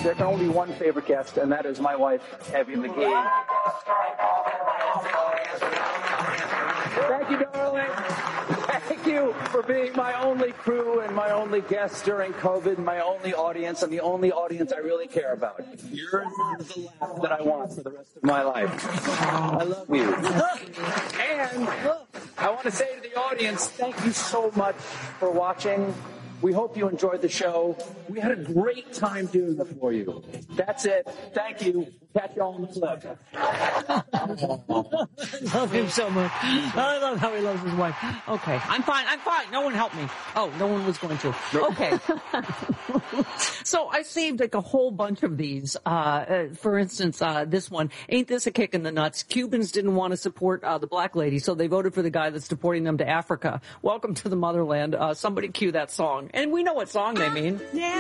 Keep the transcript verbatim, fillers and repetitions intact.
there can only be one favorite guest, and that is my wife, Abby McGee. Thank you, darling. Thank you for being my only crew and my only guest during COVID, my only audience, and the only audience I really care about. Yours is the laugh that I want for the rest of my life. I love you. And I want to say to the audience, thank you so much for watching. We hope you enjoyed the show. We had a great time doing it for you. That's it. Thank you. Catch you all on the flip. I love him so much. I love how he loves his wife. Okay, I'm fine. I'm fine. No one helped me. Oh, no one was going to. Okay. So I saved like a whole bunch of these. Uh, uh, for instance, uh, this one, ain't this a kick in the nuts? Cubans didn't want to support uh, the black lady, so they voted for the guy that's deporting them to Africa. Welcome to the motherland. Uh, somebody cue that song. And we know what song they mean. Yeah.